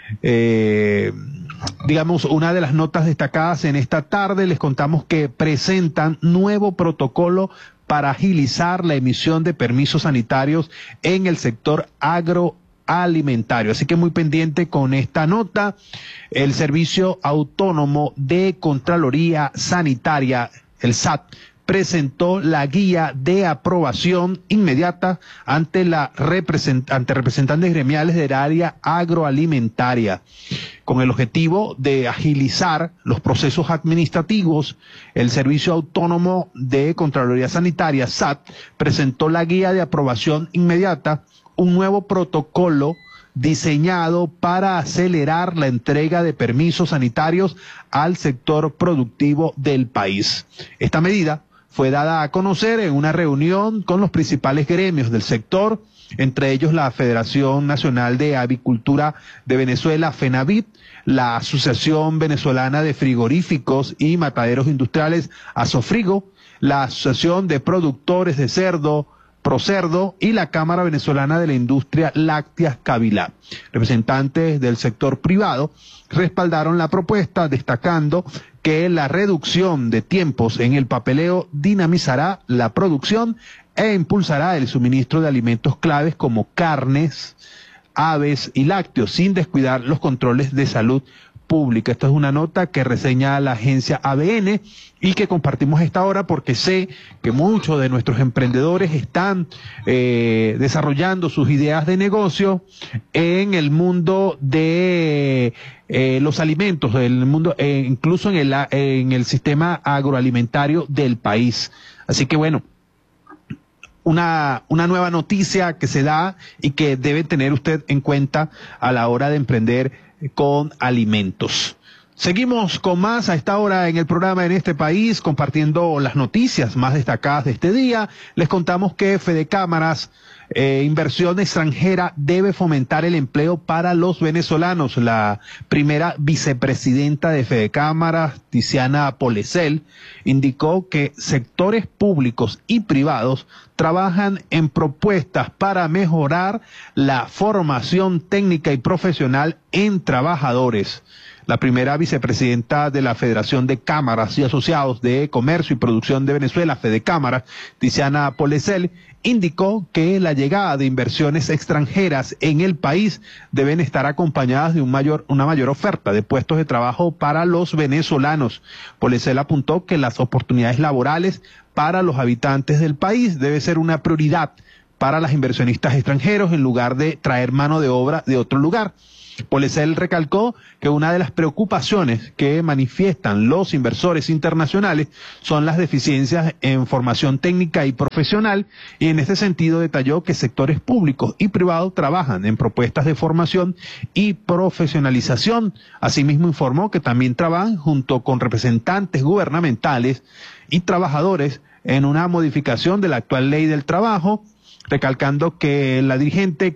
digamos, una de las notas destacadas en esta tarde, les contamos que presentan nuevo protocolo para agilizar la emisión de permisos sanitarios en el sector agroalimentario. Así que muy pendiente con esta nota. El Servicio Autónomo de Contraloría Sanitaria, el SAT, presentó la guía de aprobación inmediata ante representantes gremiales del área agroalimentaria. Con el objetivo de agilizar los procesos administrativos, el Servicio Autónomo de Contraloría Sanitaria, SAT, presentó la guía de aprobación inmediata, un nuevo protocolo diseñado para acelerar la entrega de permisos sanitarios al sector productivo del país. Esta medida fue dada a conocer en una reunión con los principales gremios del sector, entre ellos la Federación Nacional de Avicultura de Venezuela, FENAVIT, la Asociación Venezolana de Frigoríficos y Mataderos Industriales, ASOFRIGO, la Asociación de Productores de Cerdo, ProCerdo, y la Cámara Venezolana de la Industria Láctea, Cabilá. Representantes del sector privado respaldaron la propuesta, destacando que la reducción de tiempos en el papeleo dinamizará la producción e impulsará el suministro de alimentos claves como carnes, aves y lácteos, sin descuidar los controles de salud pública. Esta es una nota que reseña la agencia ABN y que compartimos a esta hora porque sé que muchos de nuestros emprendedores están desarrollando sus ideas de negocio en el mundo de los alimentos, del mundo, incluso en el sistema agroalimentario del país. Así que bueno, una nueva noticia que se da y que debe tener usted en cuenta a la hora de emprender con alimentos. Seguimos con más a esta hora en el programa En este País, compartiendo las noticias más destacadas de este día. Les contamos que Fedecámaras, inversión extranjera, debe fomentar el empleo para los venezolanos. La primera vicepresidenta de Fedecámaras, Tiziana Polesel, indicó que sectores públicos y privados trabajan en propuestas para mejorar la formación técnica y profesional en trabajadores. La primera vicepresidenta de la Federación de Cámaras y Asociados de Comercio y Producción de Venezuela, Fedecámaras, Tiziana Polesel, indicó que la llegada de inversiones extranjeras en el país deben estar acompañadas de una mayor oferta de puestos de trabajo para los venezolanos. Polesel apuntó que las oportunidades laborales para los habitantes del país debe ser una prioridad para los inversionistas extranjeros en lugar de traer mano de obra de otro lugar. Polesel recalcó que una de las preocupaciones que manifiestan los inversores internacionales son las deficiencias en formación técnica y profesional, y en este sentido detalló que sectores públicos y privados trabajan en propuestas de formación y profesionalización. Asimismo informó que también trabajan junto con representantes gubernamentales y trabajadores en una modificación de la actual ley del trabajo, recalcando que la dirigente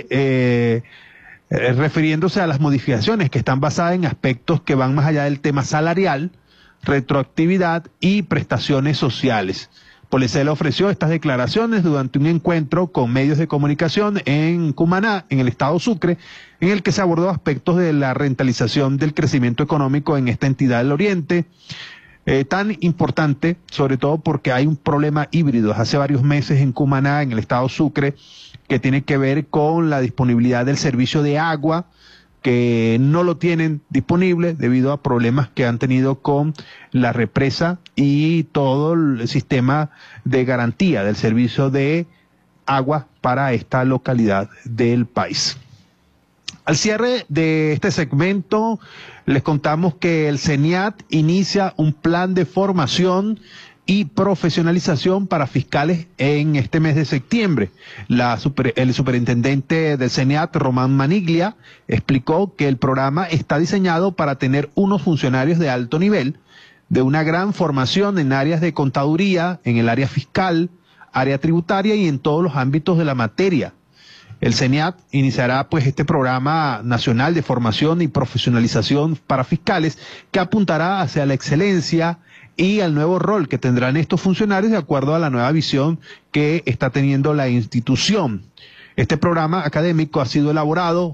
refiriéndose a las modificaciones que están basadas en aspectos que van más allá del tema salarial, retroactividad y prestaciones sociales. Polesel ofreció estas declaraciones durante un encuentro con medios de comunicación en Cumaná, en el estado Sucre, en el que se abordó aspectos de la rentabilización del crecimiento económico en esta entidad del Oriente, tan importante, sobre todo porque hay un problema híbrido hace varios meses en Cumaná, en el estado Sucre, que tiene que ver con la disponibilidad del servicio de agua, que no lo tienen disponible debido a problemas que han tenido con la represa y todo el sistema de garantía del servicio de agua para esta localidad del país. Al cierre de este segmento, les contamos que el CENIAT inicia un plan de formación y profesionalización para fiscales en este mes de septiembre. El superintendente del CENIAT, Román Maniglia, explicó que el programa está diseñado para tener unos funcionarios de alto nivel, de una gran formación en áreas de contaduría, en el área fiscal, área tributaria y en todos los ámbitos de la materia. El CENIAT iniciará pues este programa nacional de formación y profesionalización para fiscales que apuntará hacia la excelencia y al nuevo rol que tendrán estos funcionarios de acuerdo a la nueva visión que está teniendo la institución. Este programa académico ha sido elaborado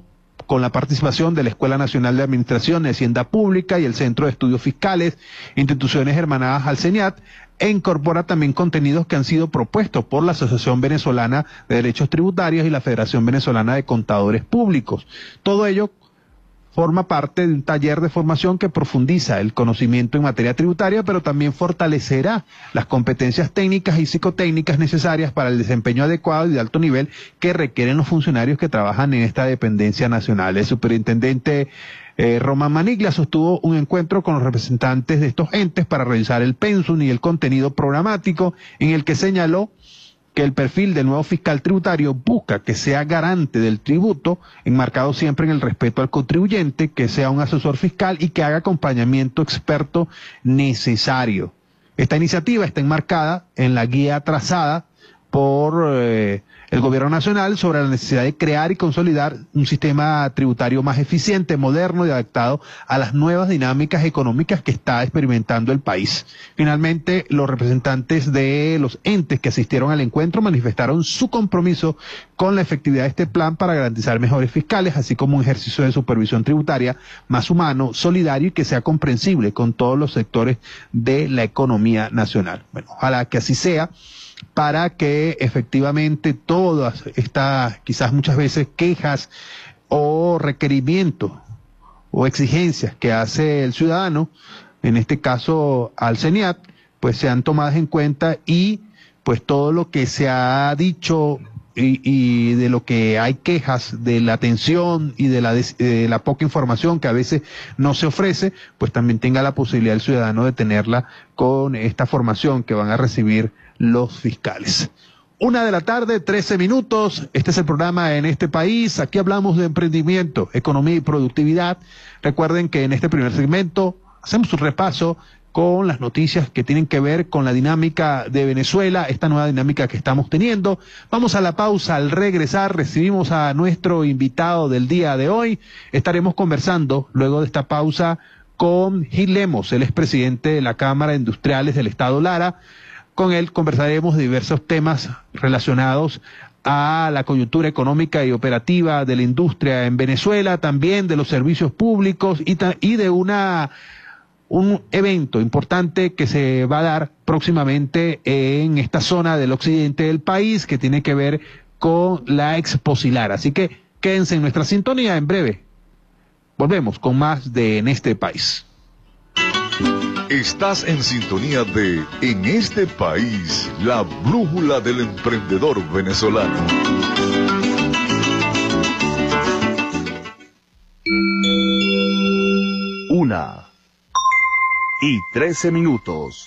con la participación de la Escuela Nacional de Administración y Hacienda Pública y el Centro de Estudios Fiscales, instituciones hermanadas al CENIAT, e incorpora también contenidos que han sido propuestos por la Asociación Venezolana de Derechos Tributarios y la Federación Venezolana de Contadores Públicos. Todo ello forma parte de un taller de formación que profundiza el conocimiento en materia tributaria, pero también fortalecerá las competencias técnicas y psicotécnicas necesarias para el desempeño adecuado y de alto nivel que requieren los funcionarios que trabajan en esta dependencia nacional. El superintendente Román Maniglia sostuvo un encuentro con los representantes de estos entes para revisar el pensum y el contenido programático, en el que señaló que el perfil del nuevo fiscal tributario busca que sea garante del tributo, enmarcado siempre en el respeto al contribuyente, que sea un asesor fiscal y que haga acompañamiento experto necesario. Esta iniciativa está enmarcada en la guía trazada por el Gobierno Nacional sobre la necesidad de crear y consolidar un sistema tributario más eficiente, moderno y adaptado a las nuevas dinámicas económicas que está experimentando el país. Finalmente, los representantes de los entes que asistieron al encuentro manifestaron su compromiso con la efectividad de este plan para garantizar mejores fiscales, así como un ejercicio de supervisión tributaria más humano, solidario y que sea comprensible con todos los sectores de la economía nacional. Bueno, ojalá que así sea, para que efectivamente todas estas, quizás muchas veces, quejas o requerimientos o exigencias que hace el ciudadano, en este caso al CENIAT, pues sean tomadas en cuenta y pues todo lo que se ha dicho y de lo que hay quejas, de la atención y de la poca información que a veces no se ofrece, pues también tenga la posibilidad el ciudadano de tenerla con esta formación que van a recibir los fiscales. 1:13 p.m. Este es el programa En este País. Aquí hablamos de emprendimiento, economía y productividad. Recuerden que en este primer segmento hacemos un repaso con las noticias que tienen que ver con la dinámica de Venezuela, esta nueva dinámica que estamos teniendo. Vamos a la pausa. Al regresar recibimos a nuestro invitado del día de hoy. Estaremos conversando luego de esta pausa con Gil Lemos, el expresidente de la Cámara de Industriales del Estado Lara. Con él conversaremos de diversos temas relacionados a la coyuntura económica y operativa de la industria en Venezuela, también de los servicios públicos y de un evento importante que se va a dar próximamente en esta zona del occidente del país, que tiene que ver con la Expo Silar. Así que quédense en nuestra sintonía. En breve volvemos con más de En este País. Estás en sintonía de En este País, la brújula del emprendedor venezolano. 1:13 p.m.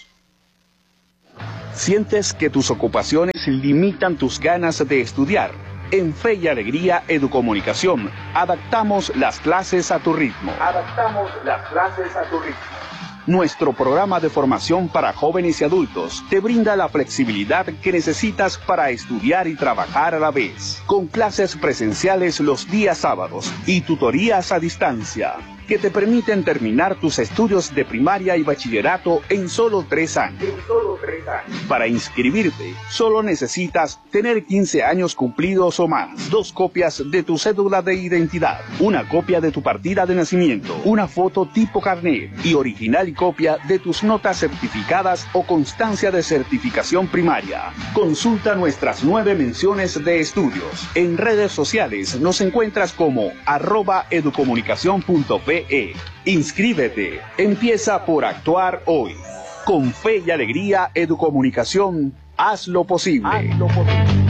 ¿Sientes que tus ocupaciones limitan tus ganas de estudiar? En Fe y Alegría Educomunicación, adaptamos las clases a tu ritmo. Nuestro programa de formación para jóvenes y adultos te brinda la flexibilidad que necesitas para estudiar y trabajar a la vez, con clases presenciales los días sábados y tutorías a distancia, que te permiten terminar tus estudios de primaria y bachillerato en solo 3 años. Para inscribirte, solo necesitas tener 15 años cumplidos o más, 2 copias de tu cédula de identidad, una copia de tu partida de nacimiento, una foto tipo carnet y original y copia de tus notas certificadas o constancia de certificación primaria. Consulta nuestras 9 menciones de estudios. En redes sociales nos encuentras como @educomunicacion.pe. Inscríbete. Empieza por actuar hoy. Con Fe y Alegría Educomunicación, haz lo posible.